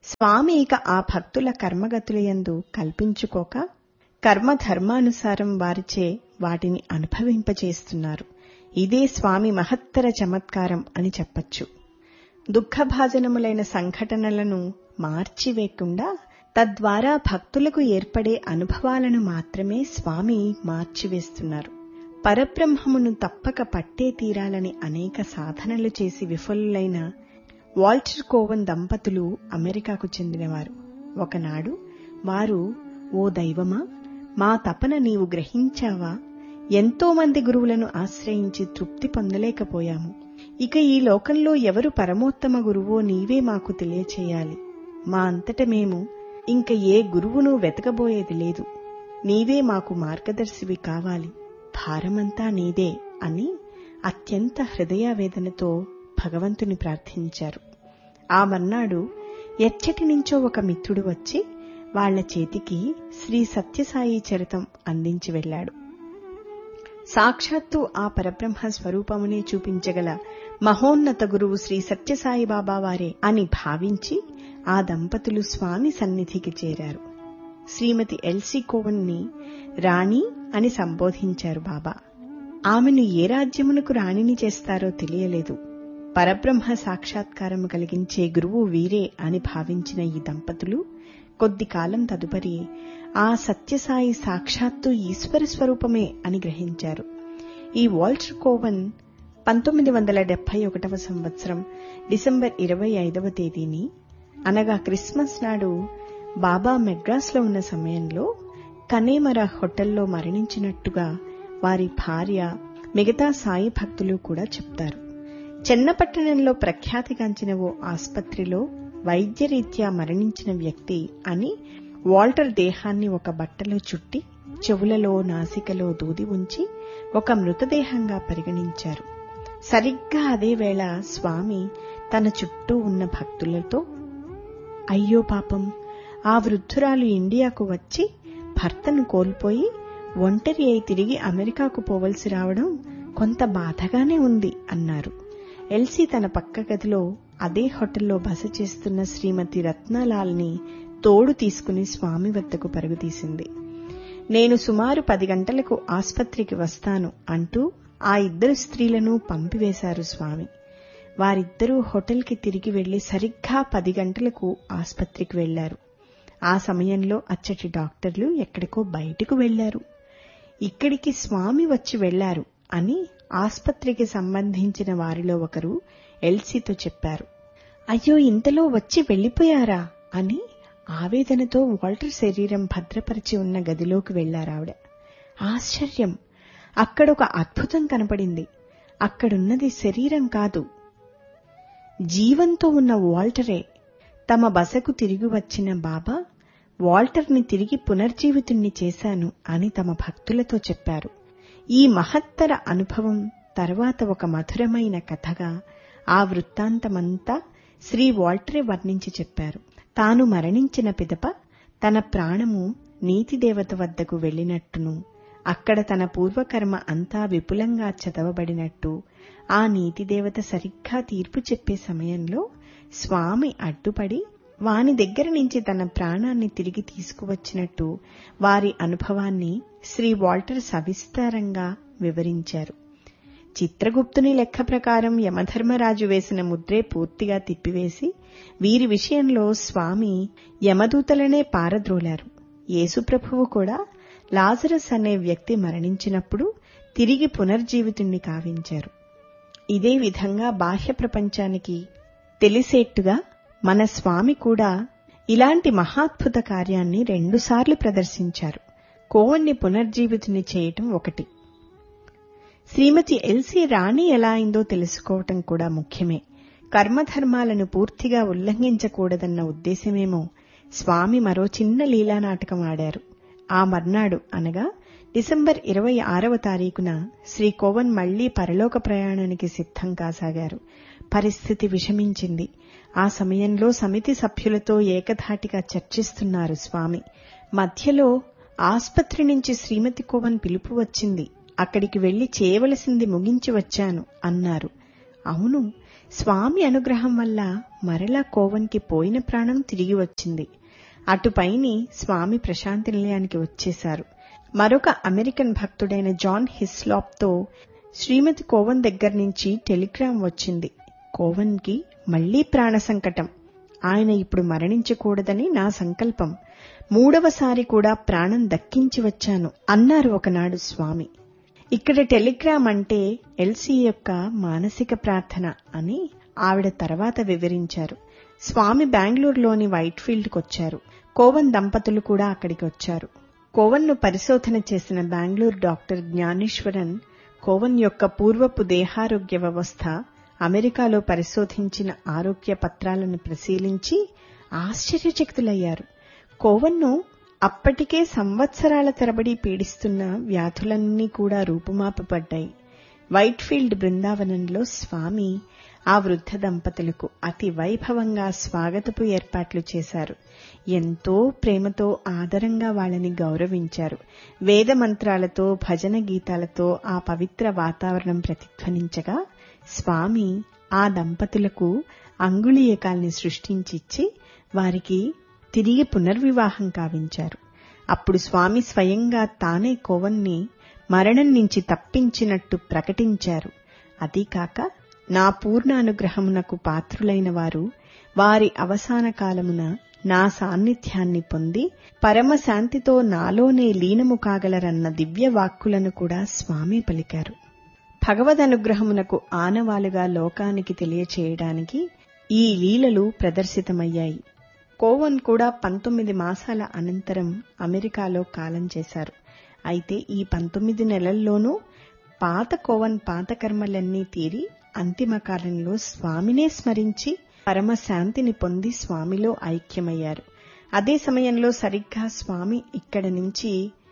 స్వామి ఇక ఆ భక్తుల కర్మగతులయందు కల్పించుకోక కర్మధర్మానుసారం వారిచే వాటిని అనుభవింపచేస్తున్నారు. ఇదే స్వామి మహత్తర చమత్కారం అని చెప్పచ్చు. దుఃఖభాజనములైన సంఘటనలను మార్చివేయకుండా తద్వారా భక్తులకు ఏర్పడే అనుభవాలను మాత్రమే స్వామి మార్చివేస్తున్నారు. పరబ్రహ్మమును తప్పక పట్టే తీరాలని అనేక సాధనలు చేసి విఫలులైన వాల్టర్ కోవన్ దంపతులు అమెరికాకు చెందినవారు. ఒకనాడు వారు, ఓ దైవమా, మా తపన నీవు గ్రహించావా? ఎంతో మంది గురువులను ఆశ్రయించి తృప్తి పొందలేకపోయాము. ఇక ఈ లోకంలో ఎవరు పరమోత్తమ గురువో నీవే మాకు తెలియచేయాలి. మా అంతట మేము ఇంక ఏ గురువును వెతకబోయేది లేదు. నీవే మాకు మార్గదర్శివి కావాలి. భారమంతా నీదే అని అత్యంత హృదయావేదనతో భగవంతుని ప్రార్థించారు. ఆ మర్నాడు ఎచ్చటి నుంచో ఒక మిత్రుడు వచ్చి వాళ్ల చేతికి శ్రీ సత్యసాయి చరితం అందించి వెళ్లాడు. సాక్షాత్తు ఆ పరబ్రహ్మ స్వరూపమునే చూపించగల మహోన్నత గురువు శ్రీ సత్యసాయి బాబా వారే అని భావించి ఆ దంపతులు స్వామి సన్నిధికి చేరారు. శ్రీమతి ఎల్సీ కోవన్ ని రాణి అని సంబోధించారు బాబా. ఆమెను ఏ రాజ్యమునకు రాణిని చేస్తారో తెలియలేదు. పరబ్రహ్మ సాక్షాత్కారము కలిగించే గురువు వీరే అని భావించిన ఈ దంపతులు కొద్ది కాలం తదుపరి ఆ సత్యసాయి సాక్షాత్తు ఈశ్వర స్వరూపమే అని గ్రహించారు. ఈ వాల్టర్ కోవన్ 1971 సంవత్సరం డిసెంబర్ 25వ తేదీని, అనగా క్రిస్మస్ నాడు బాబా మెడ్రాస్లో ఉన్న సమయంలో కనేమర హోటల్లో మరణించినట్టుగా వారి భార్య, మిగతా సాయి భక్తులు కూడా చెప్తారు. చెన్నపట్టణంలో ప్రఖ్యాతిగాంచిన ఓ ఆస్పత్రిలో వైద్యరీత్యా మరణించిన వ్యక్తి అని వాల్టర్ దేహాన్ని ఒక బట్టలో చుట్టి చెవులలో, నాసికలో దూది ఉంచి ఒక మృతదేహంగా పరిగణించారు. సరిగ్గా అదే వేళ స్వామి తన చుట్టూ ఉన్న భక్తులతో, అయ్యో పాపం, ఆ వృద్ధురాలు ఇండియాకు వచ్చి భర్తను కోల్పోయి ఒంటరి అయి తిరిగి అమెరికాకు పోవలసి రావడం కొంత బాధగానే ఉంది అన్నారు. ఎల్సీ తన పక్క గదిలో అదే హోటల్లో బస చేస్తున్న శ్రీమతి రత్నాలాల్ని తోడు తీసుకుని స్వామి వద్దకు పరుగుతీసింది. నేను సుమారు 10 గంటలకు ఆస్పత్రికి వస్తాను అంటూ ఆ ఇద్దరు స్త్రీలను పంపివేశారు స్వామి. వారిద్దరూ హోటల్కి తిరిగి వెళ్లి సరిగ్గా 10 గంటలకు ఆస్పత్రికి వెళ్లారు. ఆ సమయంలో అచ్చటి డాక్టర్లు ఎక్కడికో బయటకు వెళ్లారు. ఇక్కడికి స్వామి వచ్చి వెళ్లారు అని ఆస్పత్రికి సంబంధించిన వారిలో ఒకరు ఎల్సీతో చెప్పారు. అయ్యో, ఇంతలో వచ్చి వెళ్లిపోయారా అని ఆవేదనతో వాల్టర్ శరీరం భద్రపరిచి ఉన్న గదిలోకి వెళ్లారావిడ. ఆశ్చర్యం! అక్కడొక అద్భుతం కనపడింది. అక్కడున్నది శరీరం కాదు, జీవంతో ఉన్న వాల్టరే. తమ బసకు తిరిగి వచ్చిన బాబా వాల్టర్ని తిరిగి పునర్జీవితుణ్ణి చేశాను అని తమ భక్తులతో చెప్పారు. ఈ మహత్తర అనుభవం తర్వాత ఒక మధురమైన కథగా ఆ వృత్తాంతమంతా శ్రీ వాల్టరే వర్ణించి చెప్పారు. తాను మరణించిన పిదప తన ప్రాణము నీతిదేవత వద్దకు వెళ్లినట్టును, అక్కడ తన పూర్వకర్మ అంతా విపులంగా చదవబడినట్టు, ఆ నీతిదేవత సరిగ్గా తీర్పు చెప్పే సమయంలో స్వామి అడ్డుపడి వాని దగ్గర నుంచి తన ప్రాణాన్ని తిరిగి తీసుకువచ్చినట్టు వారి అనుభవాన్ని శ్రీ వాల్టర్ సవిస్తారంగా వివరించారు. చిత్రగుప్తుని లెక్క ప్రకారం యమధర్మరాజు వేసిన ముద్రే పూర్తిగా తిప్పివేసి వీరి విషయంలో స్వామి యమదూతలనే పారద్రోలారు. యేసుప్రభువు కూడా లాజరస్ అనే వ్యక్తి మరణించినప్పుడు తిరిగి పునర్జీవితుణ్ణి కావించారు. ఇదే విధంగా బాహ్య ప్రపంచానికి తెలిసేట్టుగా మన స్వామి కూడా ఇలాంటి మహాద్భుత కార్యాన్ని 2 సార్లు ప్రదర్శించారు. కోవన్ని పునర్జీవితుని చేయటం ఒకటి. శ్రీమతి ఎల్సీ రాణి ఎలా అయిందో తెలుసుకోవటం కూడా ముఖ్యమే. కర్మధర్మాలను పూర్తిగా ఉల్లంఘించకూడదన్న ఉద్దేశమేమో స్వామి మరో చిన్న లీలానాటకం ఆడారు. ఆ మర్నాడు, అనగా డిసెంబర్ 26వ తారీఖున శ్రీ కోవన్ మళ్లీ పరలోక ప్రయాణానికి సిద్ధం కాసాగారు. పరిస్థితి విషమించింది. ఆ సమయంలో సమితి సభ్యులతో ఏకధాటిగా చర్చిస్తున్నారు స్వామి. మధ్యలో ఆస్పత్రి నుంచి శ్రీమతి కోవన్ పిలుపు వచ్చింది. అక్కడికి వెళ్లి చేయవలసింది ముగించి వచ్చాను అన్నారు. అవును, స్వామి అనుగ్రహం వల్ల మరలా కోవన్కి పోయిన ప్రాణం తిరిగి వచ్చింది. అటుపైని స్వామి ప్రశాంతి నిలయానికి వచ్చేశారు. మరొక అమెరికన్ భక్తుడైన జాన్ హిస్లాప్తో శ్రీమతి కోవన్ దగ్గర నుంచి టెలిగ్రామ్ వచ్చింది. కోవన్కి మళ్లీ ప్రాణ సంకటం. ఆయన ఇప్పుడు మరణించకూడదని నా సంకల్పం. 3వసారి కూడా ప్రాణం దక్కించి వచ్చాను అన్నారు ఒకనాడు స్వామి. ఇక్కడ టెలిగ్రామ్ అంటే ఎల్సీ యొక్క మానసిక ప్రార్థన అని ఆవిడ తర్వాత వివరించారు. స్వామి బెంగళూరులోని వైట్ఫీల్డ్కి వచ్చారు. కోవన్ దంపతులు కూడా అక్కడికి వచ్చారు. కోవన్ను పరిశోధన చేసిన బెంగళూరు డాక్టర్ జ్ఞానేశ్వరన్ కోవన్ యొక్క పూర్వపు దేహారోగ్య వ్యవస్థ, అమెరికాలో పరిశోధించిన ఆరోగ్య పత్రాలను పరిశీలించి ఆశ్చర్యచకితులయ్యారు. కోవన్ను అప్పటికే సంవత్సరాల తరబడి పీడిస్తున్న వ్యాధులన్నీ కూడా రూపుమాపబడ్డాయి. వైట్ఫీల్డ్ బృందావనంలో స్వామి ఆ వృద్ధ దంపతులకు అతి వైభవంగా స్వాగతపు ఏర్పాట్లు చేశారు. ఎంతో ప్రేమతో ఆదరంగా వాళ్ళని గౌరవించారు. వేద మంత్రాలతో, భజన గీతాలతో ఆ పవిత్ర వాతావరణం ప్రతిధ్వనించగా స్వామి ఆ దంపతులకు అంగుళీయకాల్ని సృష్టించిచ్చి వారికి తిరిగి పునర్వివాహం కావించారు. అప్పుడు స్వామి స్వయంగా తానే కోవన్ని మరణం నుంచి తప్పించినట్టు ప్రకటించారు. అదీకాక నా పూర్ణ అనుగ్రహమునకు పాత్రులైన వారు వారి అవసాన కాలమున నా సాన్నిధ్యాన్ని పొంది పరమశాంతితో నాలోనే లీనము కాగలరన్న దివ్య వాక్కులను కూడా స్వామి పలికారు. భగవదనుగ్రహమునకు ఆనవాలుగా లోకానికి తెలియచేయడానికి ఈ లీలలు ప్రదర్శితమయ్యాయి. కోవన్ కూడా 19 మాసాల అనంతరం అమెరికాలో కాలం చేశారు. అయితే ఈ 19 నెలల్లోనూ పాత కోవన్ పాత కర్మలన్నీ తీరి అంతిమ కాలంలో స్వామినే స్మరించి పరమశాంతిని పొంది స్వామిలో ఐక్యమయ్యారు. అదే సమయంలో సరిగ్గా స్వామి ఇక్కడి నుంచి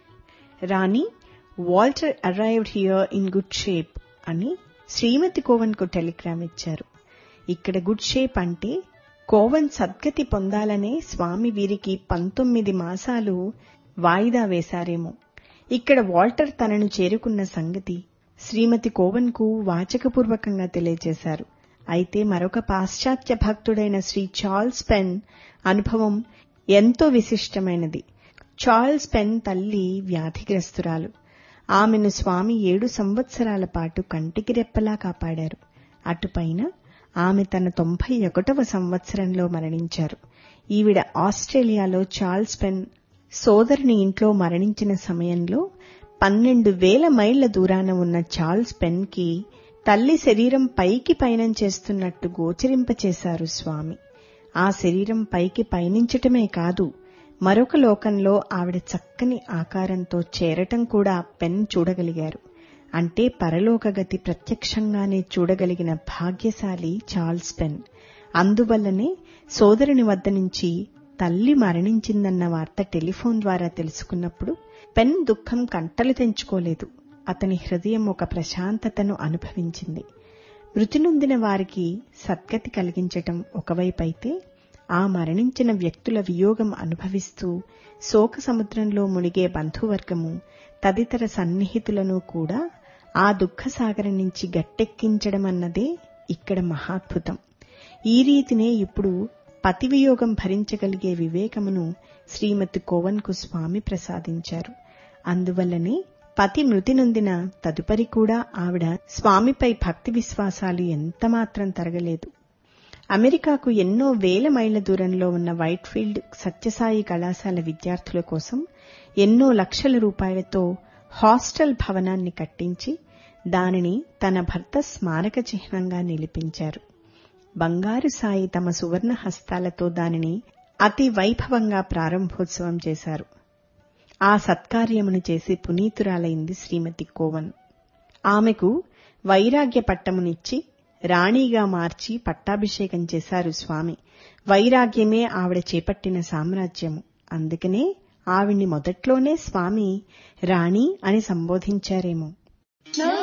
రాణి Walter arrived here in good shape అని శ్రీమతి కోవన్కు టెలిగ్రామ్ ఇచ్చారు. ఇక్కడ గుడ్ షేప్ అంటే కోవన్ సద్గతి పొందాలనే స్వామి వీరికి 19 మాసాలు వాయిదా వేశారేమో. ఇక్కడ వాల్టర్ తనను చేరుకున్న సంగతి శ్రీమతి కోవన్కు వాచకపూర్వకంగా తెలియజేశారు. అయితే మరొక పాశ్చాత్య భక్తుడైన శ్రీ చార్ల్స్ పెన్ అనుభవం ఎంతో విశిష్టమైనది. చార్ల్స్ పెన్ తల్లి వ్యాధిగ్రస్తురాలు. ఆమెను స్వామి 7 సంవత్సరాల పాటు కంటికి రెప్పలా కాపాడారు. అటుపైన ఆమె తన 91వ సంవత్సరంలో మరణించారు. ఈవిడ ఆస్ట్రేలియాలో చార్ల్స్ పెన్ సోదరుని ఇంట్లో మరణించిన సమయంలో 12,000 మైళ్ల దూరాన ఉన్న చార్ల్స్ పెన్ కి తల్లి శరీరం పైకి పయనం చేస్తున్నట్టు గోచరింపచేశారు స్వామి. ఆ శరీరం పైకి పయనించటమే కాదు, మరొక లోకంలో ఆవిడ చక్కని ఆకారంతో చేరటం కూడా పెన్ చూడగలిగారు. అంటే పరలోకగతి ప్రత్యక్షంగానే చూడగలిగిన భాగ్యశాలి చార్ల్స్ పెన్. అందువల్లనే సోదరుని వద్ద నుంచి తల్లి మరణించిందన్న వార్త టెలిఫోన్ ద్వారా తెలుసుకున్నప్పుడు పెన్ దుఃఖం కంటలు తెంచుకోలేదు. అతని హృదయం ఒక ప్రశాంతతను అనుభవించింది. మృతి నొందిన వారికి సద్గతి కలిగించటం ఒకవైపైతే, ఆ మరణించిన వ్యక్తుల వియోగం అనుభవిస్తూ శోక సముద్రంలో మునిగే బంధువర్గము తదితర సన్నిహితులను కూడా ఆ దుఃఖసాగరం నుంచి గట్టెక్కించడమన్నదే ఇక్కడ మహాద్భుతం. ఈ రీతినే ఇప్పుడు పతి వియోగం భరించగలిగే వివేకమును శ్రీమతి కోవన్కు స్వామి ప్రసాదించారు. అందువల్లనే పతి మృతి నొందిన తదుపరి కూడా ఆవిడ స్వామిపై భక్తి విశ్వాసాలు ఎంతమాత్రం తరగలేదు. అమెరికాకు ఎన్నో వేల మైళ్ల దూరంలో ఉన్న వైట్ఫీల్డ్ సత్యసాయి కళాశాల విద్యార్థుల కోసం ఎన్నో లక్షల రూపాయలతో హాస్టల్ భవనాన్ని కట్టించి దానిని తన భర్త స్మారక చిహ్నంగా నిలిపించారు. బంగారు సాయి తమ సువర్ణ హస్తాలతో దానిని అతి వైభవంగా ప్రారంభోత్సవం చేశారు. ఆ సత్కార్యమును చేసి పునీతురాలైంది శ్రీమతి కోవన్. ఆమెకు వైరాగ్య పట్టమునిచ్చి రాణిగా మార్చి పట్టాభిషేకం చేశారు స్వామి. వైరాగ్యమే ఆవిడ చేపట్టిన సామ్రాజ్యము. అందుకనే ఆవిడ్ని మొదట్లోనే స్వామి రాణి అని సంబోధించారేమో.